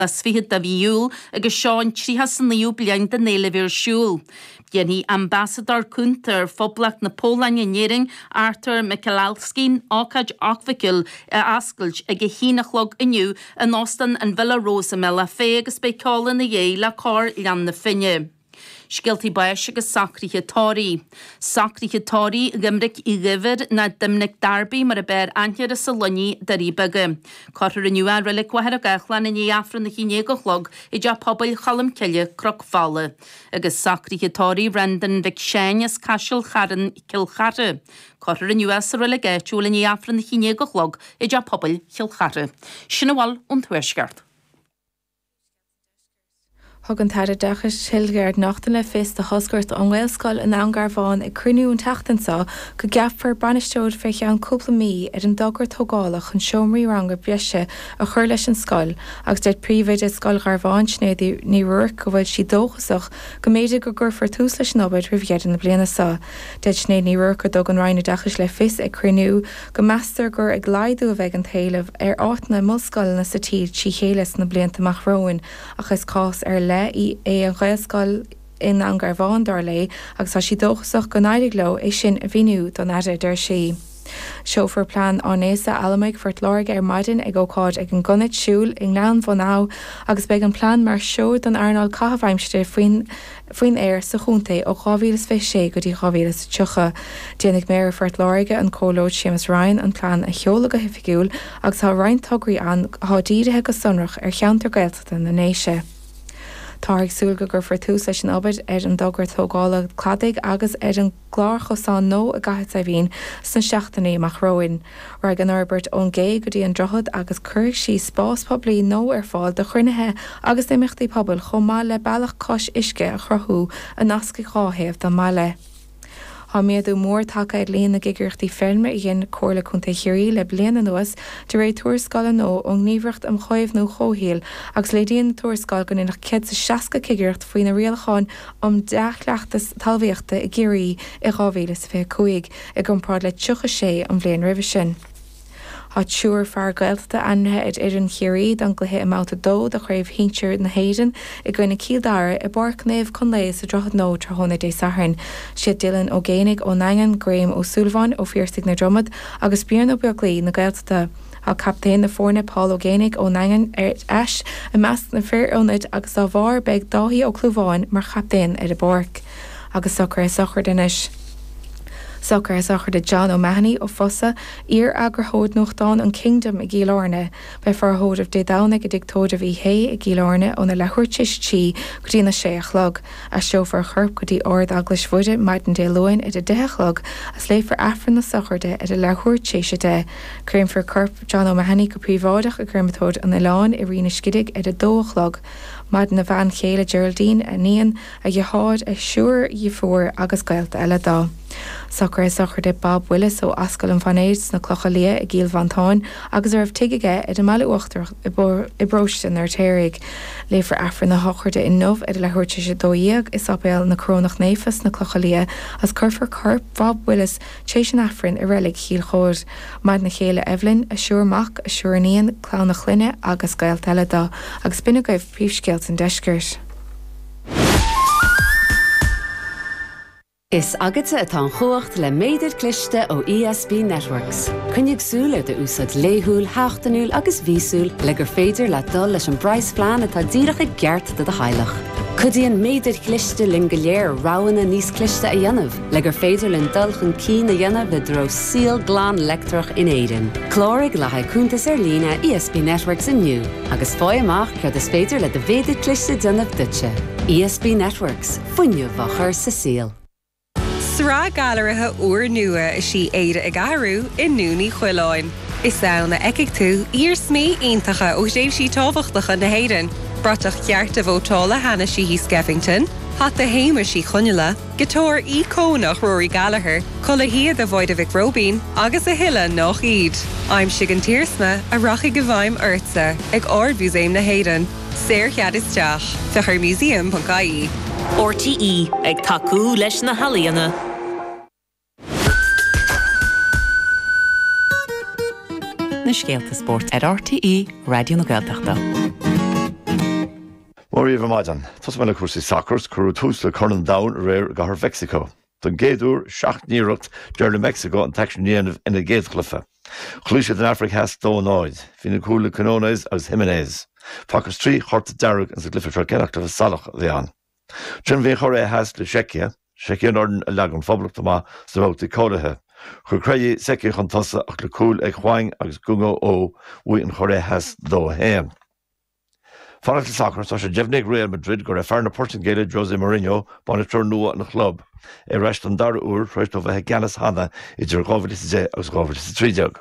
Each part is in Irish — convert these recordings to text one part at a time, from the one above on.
Sfihid da bhíúil agus seán tríhas níú blian den néilehir siúil. Jenny ambassador Kunter foblach na Pólania Nering Arthur Michalski ácad achficil ascailt ag hínachlog iniu an Austin an Villa Rosamella fégus beicála na dhé le cór lean na finne. Sgiltí bais agus sacríthe tóí. Sacríthe tóí gymric I ghyfr na dymnic darbi mar a ber anhyr y sylunni dyri bygy. Corr yn yw ar relic waher o gachlan yn ei affran na chi'n egochlog I ja pobl chalam celio crocfala. Agus sacríthe tóí randyn vic sianias casiol charan cilchare. Corr yn yw as ar relic eitiol yn ei affran na chi'n egochlog I ja pobl cilchare. Sinawal o'n thwysgart. Hogan tada dachas Hilgard nachtan le fis de hosgurt an Welscoil in Angarváin I cruniún tachtansá go gafar banisteoid feiche an cúpla mí an dogur tógálach an siomrí ranga brise a chur leis an scoil agus dead príomhaid scoil Garváin snéadú ní ruach go bhfuil si dóchasach go méidir go gurfar tús leis nobaid rihhéad na bliana sa. Dead snéad ní ruach go dog an rhaine dachas le fis cruniú go meastar gur ag glaidú a bheith an talamh áitna mulscoil na sa tíd si chélas na blianta mach roin achas cás le I an Gaelscoil in Angarváin dar le agus tá si dóchasach go naidig lo sin a bhíú don aire der sí. Chauffeur plan ánésa alamaig fort láig maidin ag ócáid ag an gunit siúil in lean von ná agus beag an plan mar seo don Arnold cahaimste faoin air sa chúnta ó 2026 go dtí 2030. Déananig méir fort láige an cólóid Seamus Ryan an plan a cheolaga hifigiúil agus tá Ryan tugraí an hádíirithe go sunrach cheantar gailta na néise. Tárig súlga gur for tús leis an obaid an dogur tógála cladig agus an glár chosán nó a gaithid a bhín san seachtaí amach roin. Rag an Norbert ón gé go dtí an drochad agus chuirg sí spás poblí nó ar fáil de chuirnithe agus imimechtaí pobl chomá le bailach cos isce a chorthú a nasca cháhéamh don maile. Tá méadú mór take ag líon na gigirchtaí filme I gin cóla chunta chiirí le bliana nuas de réid tuairscáil nó ón gníomhreacht am choibh nó chóhéal agus le díon tuairscáil go nach cid sa 60 gigircht faoin na rialacháin deachleachtas talmhaíochta I géirí I 2025 ag an prád le 36 an bblion roimhe sin. Tá siúr fear gailta anithe an chiirí don gluthe amáta dó de chraibh hinseir na héidir I gcuine cídáire I barcnéomh chun lééis a drochad nó trthóna dé saharn. Siad Dylan ó Génig ó Nangan Graham ó Sullivan ó Fíorsaigh na Dromad agus bíon ó beaglí na gailta. Tá captain na fórna Paul ó Génig ó Nangan eis a meas na fearónid agus á bhar beag dáhí ó Clúbháin mar captain ar a barc. Agus sochar denis. Sochar de John O'Mahony ó Fossa ír agur hód nóchtán an Kingdom I Gílárne be far hódamh dé dánig I dictóda bhí hé I Gílárne ó na lehuirtis tí go dtí na 6 log a seofar churp go dtí ord aglas fuide maidin dé loin I de 10 log as léifar affran na socharde I de lehuirtis de cruim for churp John O'Mahony go príomhádach a grimmetód an Iláin I rina scidig I de 2 log maidin na bhean chéile Geraldine a níon a dheád a siúr dhífuair agus gailta eile dá. Sochar de Bob Willis ó Ascail an Fanéids na clocha lia I Gíl Vantáin agus armh tiige I de meala uachtar I broistin ar téirigh. Léifar affran na hochar de inmh I de lehuirte sé dóíag is apéal na crónach néfas na clocha lia as curfar carp Bob Willis tééis an affran I relic Chiel Chóir. Maid na chéile Evelyn a siúrmach a siúrníon clánach linne agus gail teile dá agus binne gaibh príomhscéalt an deisgirt. Is agate atá chuacht le méidir cliste ó ESB Networks. Cynnig súl de úsad léhúil, háchtanúil agus vísúil le gur féidir le dul leis an brais plán atá díreach I gceart de hailach. Cudíon méidir cliste lin go léir ráhanna níos cliste a dhéanamh, le gur féidir lin dul chun cí na dhéanamh le dro síl glán lectrach in éidir. Clórig le haicúntas ar lína ESB Networks inniu, agus fáil amach cead is féidir le de bhéidir cliste dionmh dutse. ESB Networks, fuinneamh a chur sa síl. Srá galarithe uair nua is sí éire I garú in núní chuileáin. Is saona eiceigh tú ír smí iontacha ó déobh sí tábhachtacha na héireann. Bratach cearta bhótála hana sí hí Skeffington, hat a héimar sí chuneala, gitóir í cónach Rory Gallagher, colla hiad a bhaid a Vic Robin, agus a hille nach iad. I'm Sigan Tírsma a rachi go bhaim urtsa ag ard muséim na héireann. Séir chead isteach, fechar museum.ie. RTE ag tacú leis na halíana. Na scéalta sport ar RTE Radio na Gaeltachta. Maria Madan, Tosmana Cursi Soccers, Kuru Tusla Conan Down, Rare Gahar Mexico. Don Gadur, Shacht Nirucht, Jerry Mexico, and Taction Yen in the Gate Cliffa. Chlusha in Africa has Donoid, Finacula Canones as Jimenez. Fockers 3, Hort Darug, and the Cliffa Trakenach of Salach, Leon. Trin Vehore has the Shekia Northern Lagon, Public Toma, Smoke the Kodahe. Kurkrayi Seki Hontasa, Akul Equine, as Gungo O, we and Hore has do him. Fanatl Soccer, such a Jevnik Real Madrid, got a Farna Portugal, Jose Mourinho, Bonitor Nua and the club. A Rashton Dar Fresh of a Ganas Hana, it's your Govitis, as Govitis 3 jug.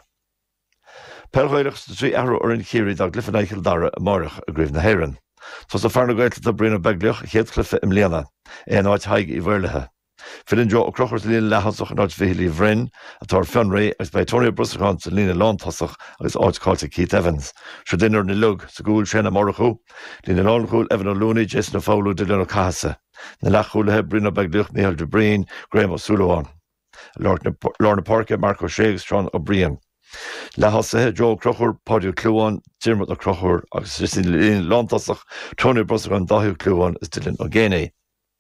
Pelgoilix, the 3 arrow or in Kiri, the Glyphanical Dara, Morach, a Grieve the Heron. So the Farna Goet to the Brino Begluch, Heathcliff Emliana, and White High Iverleha. Filin Joe Crochers Lil Lahosach and Vihili Vrin, a Tor Funray, as by Tony Brusacon to Lina Lawn Tossach, as odds called to Keith Evans. Should dinner in the lug, Sagul Shena Morachu, Lina Lawn Evan O'Looney, Jason O'Fowler, Dylan O'Cassa. Nalachul Brino Begluch, Michael De Breen, Graham O'Sullivan. Lorna Parker, Marco Shaggs, Sean O'Brien. Lahose, Joe Crocher, Podio Cluan, Jim the Crocher, Lina Lawn Tossach, Tony Brusacon, Dahu Cluan, is Dylan O'Gany.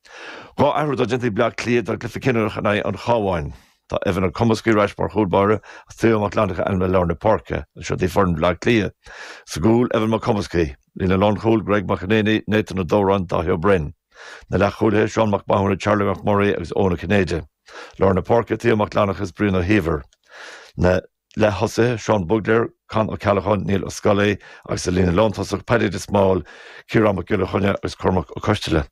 Go I heard a gently black clear that Glyphikinner and I on Hawain. That even a Comusky Rashbar Hoodbar, Theo Atlantic and Lorna Parker, should they form black clear. School, Evan McComusky, Lina Lon Hool, Greg McAnany, Nathan O'Doran, Dahio Bren. Nalach Hoole, Sean McMahon, Charlie McMurray, as Ona Canada. Lorna Parker, Theo McLanach, as Bruno Heaver. Le Hosse, Sean Bugler, Con O'Callaghan, Neil O'Scully, as Lina Lon Tossuk, Paddy the Small, Kieran McGillahunya, as Cormac O'Costilla.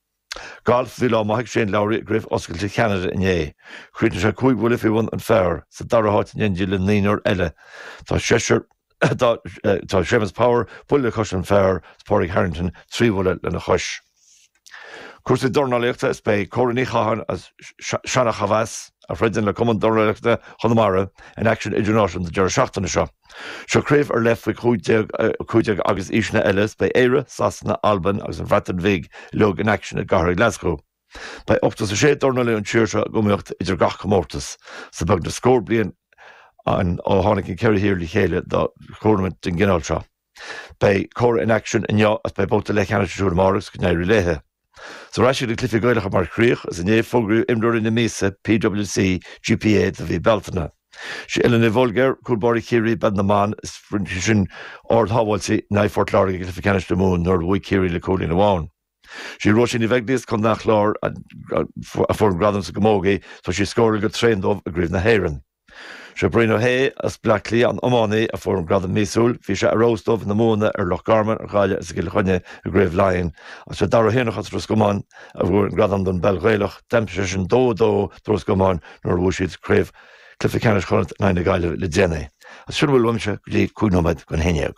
Golf the law Mike Shane Lowry Griff Oscar to Canada in Ye. Creating a quick will if he won and fair. So Dara Hot and Yengil and Niner Ella. So Cheshire Sheamus Power, Pull the Cushion Fair, Sporting Harrington, 3 Willet and a Hush. Course the Dornalecta is by Corny Hahan as Shana Havas, a friend in the common Dornalecta, Honamara, and action education the Jarashachtan shop. So Crave are left with Kujag August Ishna Ellis by Eira, Sassana, Alban, as a Vatten Vig, Lug in action at Gary Glasgow. By up to the shade Dornally and Chirsha, Gumicht, is your Gach Mortis. So about the score being on O'Honic and Kerry here, Lichele, the tournament in Ginalcha. By Cora in action and yaw, as by both the Lake Hannah to the Morris, can I relay So Rashid the Cliffy Goylach Mark Creech as a Nye Fogru Imdur in the Mesa, PWC, GPA, the V Beltana. She Ellen Volger, Kulbori Kiri, Badnaman, Sprintishin, Ord Hawalsi, Nye Fort Lorry, Cliffy Canish the Moon, Nord Wee Kiri, Lecoli in the Wan. She wrote in the Vegdis, Condach Lor, for Gradams Gamogi, so she scored a good trained of a Grievna Heron. She Brino Hay, as Blackley and Omani, a form Gradam Misul, Fisha a roast of the Mona, or Loch Garman, or Galia, as a Gilhone, a grave lion, as a Dara Henochas Roscoman, a word Gradam Dun Belgreloch, Temptation Do, Roscoman, nor Wushid, Crave, Cliffy Canish Hunt, 9 Galia, Legene. As should will Wumsha, G. Kunomad, Gunheniog.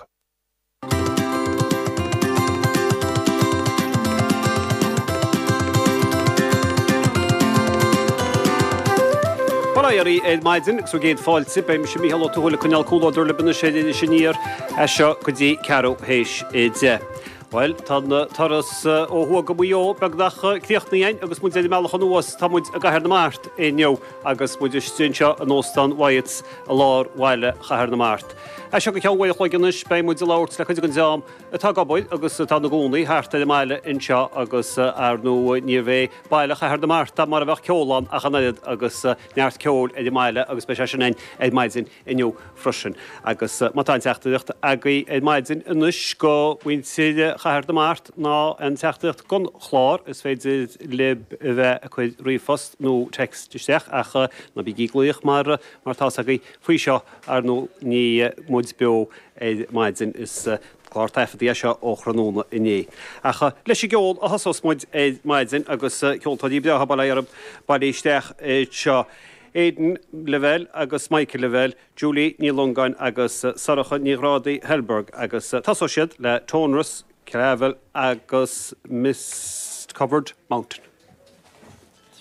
Yari Maidin, so gate fall sip, I'm Shimi Hello to Holy Canal Cool or Libin Shed in Shinier, Asha Kudi Caro Hesh Edze. Well, Taras Ohuagabuyo, Bagdach, Kirchnian, August Mudzi Malachon was Tamud Gahernamart, in Yo, August Mudistincha, and Ostan Wyatts, a law while Gahernamart. Asha Kaway Hoganish, by Mudzilort, Lakazam, a Tagaboy, August Tanagoni, Harta de Mile, Incha, August Arno, Nive, Baila Gahernamart, Maravach Kolan, Ahanad, August Nart Kol, Edimile, August Peshanen, Edmaidzin, in Yo, Frushen, August Matan Sachtet, Agri, Edmaidzin, Nushko, Winsid, Gahernamart, na en Sachtet, Gon Chlor, is Feds Lib, Quid Refust, no text to Sech, Acha, Nabigiglich, Martasagi, Frisha, Arno, Ni, Mudsbio, Maidzin is Clartaf the Asha or Ranona in ye. Acha, Leshigol, a Hassos Maidzin, Agus Kiltadibia, Habalayarab, Badishtech, Cha. Aiden Level, Agus Michael Level, Julie Nilongan, Agus Saracha Niradi Helberg, Agus Tassoshid, Le Tonrus, Caravel, Agus Mist Covered Mountain.